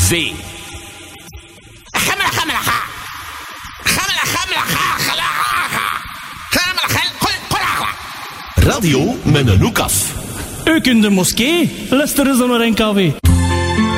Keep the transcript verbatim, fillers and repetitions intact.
V. Radio met een hoek af. Ook in de moskee luisteren ze naar N K W.